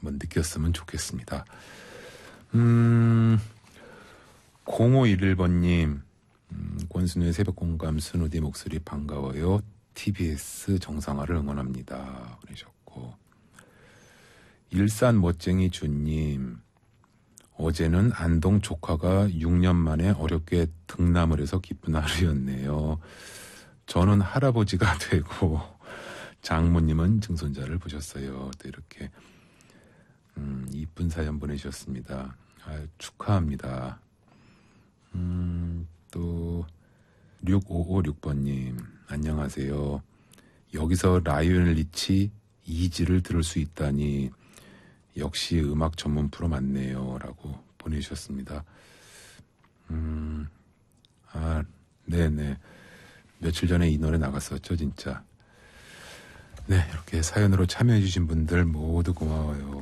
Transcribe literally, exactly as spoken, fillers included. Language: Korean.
한번 느꼈으면 좋겠습니다. 음, 공오일일 번님, 음, 권순우의 새벽공감 순우디 목소리 반가워요. 티비에스 정상화를 응원합니다. 그러셨고, 일산 멋쟁이 주님, 어제는 안동 조카가 육 년 만에 어렵게 등남을 해서 기쁜 하루였네요. 저는 할아버지가 되고 장모님은 증손자를 보셨어요. 또 이렇게 음, 이쁜 사연 보내주셨습니다. 아유, 축하합니다. 음, 또 육오오육 번님 안녕하세요. 여기서 라이오넬 리치 이지를 들을 수 있다니 역시 음악 전문 프로 맞네요. 라고 보내주셨습니다. 음, 아, 네네. 며칠 전에 이 노래 나갔었죠, 진짜. 네, 이렇게 사연으로 참여해주신 분들 모두 고마워요.